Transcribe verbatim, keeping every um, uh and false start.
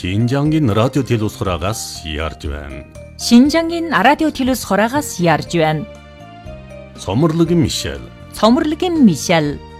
Шинжангийн радио телевиз хураагаас ярьж байна. Шинжангийн радио телевиз хураагаас ярьж байна. Цоморлогийн Мишель. Цоморлогийн Мишель.